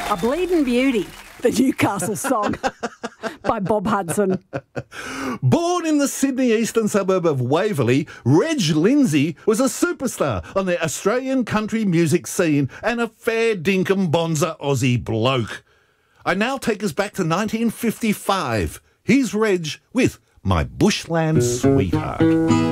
A Bleeding Beauty, the Newcastle song by Bob Hudson. Born in the Sydney eastern suburb of Waverley, Reg Lindsay was a superstar on the Australian country music scene and a fair dinkum bonza Aussie bloke. I now take us back to 1955. Here's Reg with My Bushland Sweetheart.